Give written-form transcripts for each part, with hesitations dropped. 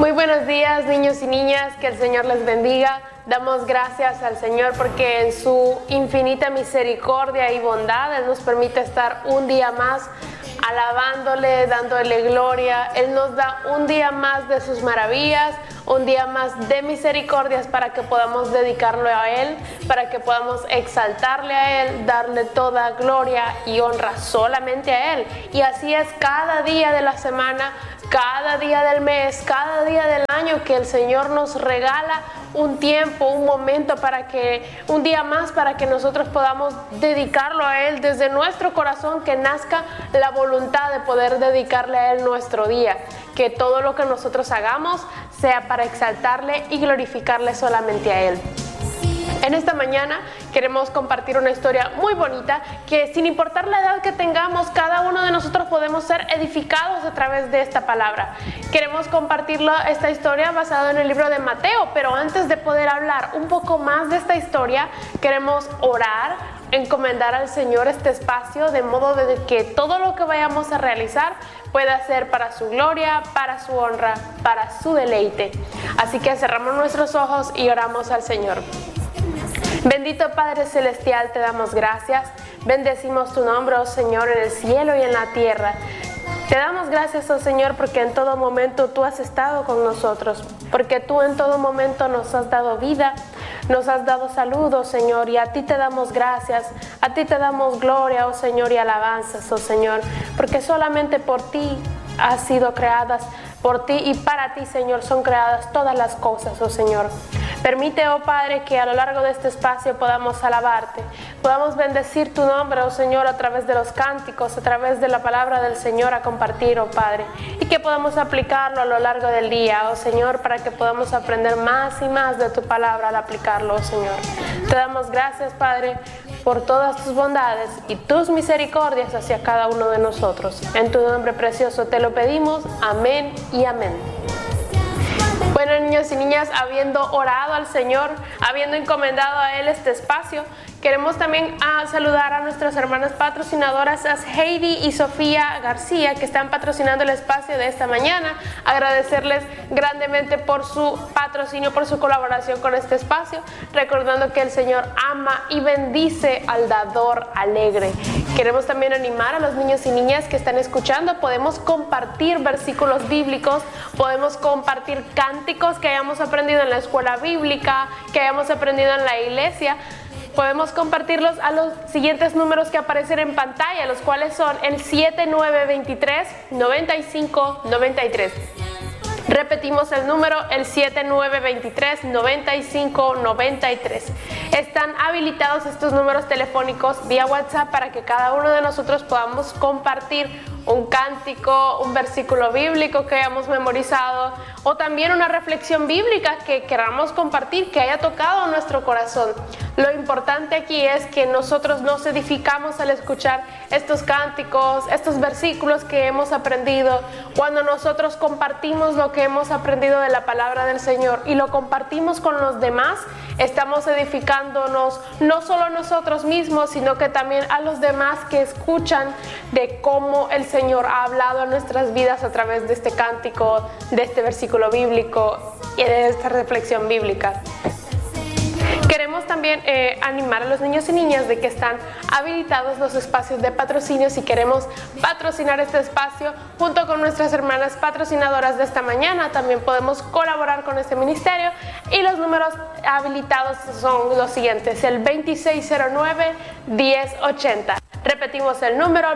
Muy buenos días, niños y niñas, que el Señor les bendiga. Damos gracias al Señor porque en su infinita misericordia y bondad Él nos permite estar un día más alabándole, dándole gloria. Él nos da un día más de sus maravillas, un día más de misericordias para que podamos dedicarlo a Él, para que podamos exaltarle a Él, darle toda gloria y honra solamente a Él. Y así es cada día de la semana, cada día del mes, cada día del año que el Señor nos regala un tiempo, un momento un día más para que nosotros podamos dedicarlo a Él desde nuestro corazón, que nazca la voluntad de poder dedicarle a Él nuestro día, que todo lo que nosotros hagamos sea para exaltarle y glorificarle solamente a Él. En esta mañana queremos compartir una historia muy bonita que, sin importar la edad que tengamos, cada uno de nosotros podemos ser edificados a través de esta palabra. Queremos compartir esta historia basada en el libro de Mateo, pero antes de poder hablar un poco más de esta historia, queremos orar, encomendar al Señor este espacio, de modo de que todo lo que vayamos a realizar pueda ser para su gloria, para su honra, para su deleite. Así que cerramos nuestros ojos y oramos al Señor. Bendito Padre Celestial, te damos gracias. Bendecimos tu nombre, oh Señor, en el cielo y en la tierra. Te damos gracias, oh Señor, porque en todo momento tú has estado con nosotros, porque tú en todo momento nos has dado vida, nos has dado salud, oh Señor, y a ti te damos gracias, a ti te damos gloria, oh Señor, y alabanzas, oh Señor, porque solamente por ti has sido creadas, por ti y para ti, Señor, son creadas todas las cosas, oh Señor. Permite, oh Padre, que a lo largo de este espacio podamos alabarte, podamos bendecir tu nombre, oh Señor, a través de los cánticos, a través de la palabra del Señor a compartir, oh Padre, y que podamos aplicarlo a lo largo del día, oh Señor, para que podamos aprender más y más de tu palabra al aplicarlo, oh Señor. Te damos gracias, Padre, por todas tus bondades y tus misericordias hacia cada uno de nosotros. En tu nombre precioso te lo pedimos. Amén y amén. Bueno, niños y niñas, habiendo orado al Señor, habiendo encomendado a Él este espacio, queremos también saludar a nuestras hermanas patrocinadoras, a Heidi y Sofía García, que están patrocinando el espacio de esta mañana. Agradecerles grandemente por su patrocinio, por su colaboración con este espacio, recordando que el Señor ama y bendice al dador alegre. Queremos también animar a los niños y niñas que están escuchando. Podemos compartir versículos bíblicos, podemos compartir cánticos que hayamos aprendido en la escuela bíblica, que hayamos aprendido en la iglesia. Podemos compartirlos a los siguientes números que aparecen en pantalla, los cuales son el 7923-9593. Repetimos el número, el 7923-9593. Están habilitados estos números telefónicos vía WhatsApp para que cada uno de nosotros podamos compartir un cántico, un versículo bíblico que hayamos memorizado, o también una reflexión bíblica que queramos compartir, que haya tocado nuestro corazón. Lo importante aquí es que nosotros nos edificamos al escuchar estos cánticos, estos versículos que hemos aprendido. Cuando nosotros compartimos lo que hemos aprendido de la palabra del Señor y lo compartimos con los demás, estamos edificándonos no solo nosotros mismos, sino que también a los demás que escuchan de cómo el Señor ha hablado a nuestras vidas a través de este cántico, de este versículo bíblico y de esta reflexión bíblica. Queremos también animar a los niños y niñas de que están habilitados los espacios de patrocinio. Si queremos patrocinar este espacio junto con nuestras hermanas patrocinadoras de esta mañana, también podemos colaborar con este ministerio, y los números habilitados son los siguientes: el 2609-1080. Repetimos el número,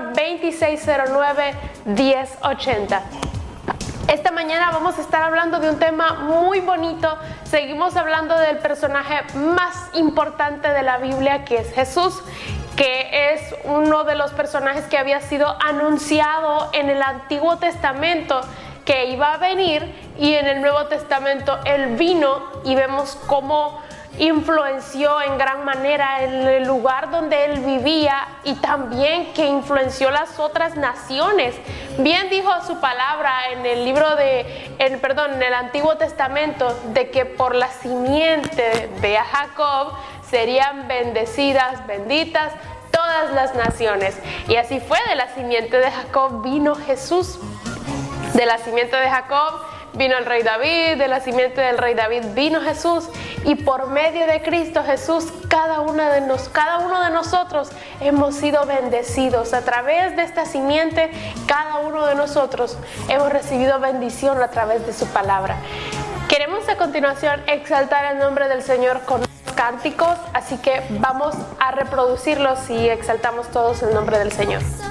2609-1080. Esta mañana vamos a estar hablando de un tema muy bonito. Seguimos hablando del personaje más importante de la Biblia, que es Jesús, que es uno de los personajes que había sido anunciado en el Antiguo Testamento que iba a venir, y en el Nuevo Testamento Él vino y vemos cómo influenció en gran manera en el lugar donde Él vivía, y también que influenció las otras naciones. Bien dijo su palabra en el libro en el Antiguo Testamento, de que por la simiente de Jacob serían bendecidas, benditas todas las naciones. Y así fue, de la simiente de Jacob vino Jesús. De la simiente de Jacob vino el rey David, de la simiente del rey David vino Jesús, y por medio de Cristo Jesús, cada uno de nosotros hemos sido bendecidos. A través de esta simiente, cada uno de nosotros hemos recibido bendición a través de su palabra. Queremos a continuación exaltar el nombre del Señor con cánticos, así que vamos a reproducirlos y exaltamos todos el nombre del Señor.